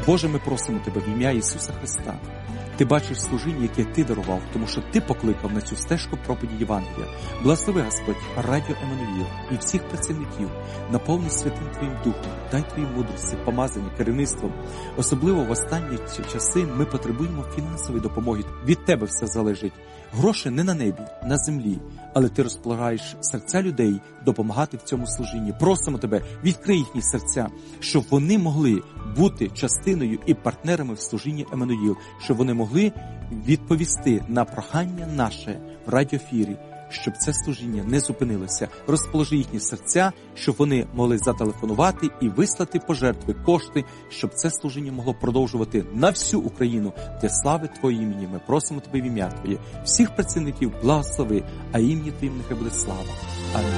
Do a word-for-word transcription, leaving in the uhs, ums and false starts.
Боже, ми просимо Тебе в ім'я Ісуса Христа. Ти бачиш служіння, яке Ти дарував, тому що Ти покликав на цю стежку проповіді Євангелія. Благослови, Господь, Радіо Еммануїл і всіх працівників, наповни святим Твоїм Духом, дай Твої мудрості, помазання, керівництвом. Особливо в останні часи ми потребуємо фінансової допомоги. Від Тебе все залежить. Гроші не на небі, на землі, але Ти розполагаєш серця людей допомагати в цьому служінні. Просимо Тебе, відкрий їхні серця, щоб вони могли бути частиною і партнерами в служінні Еммануїл, щоб вони могли відповісти на прохання наше в радіоефірі, щоб це служіння не зупинилося. Розположи їхні серця, щоб вони могли зателефонувати і вислати пожертви, кошти, щоб це служіння могло продовжувати на всю Україну для слави Твоєї імені. Ми просимо Тебе в ім'я Твоє. Всіх працівників благослови, а ім'я Твоїм нехай буде слава. Амінь.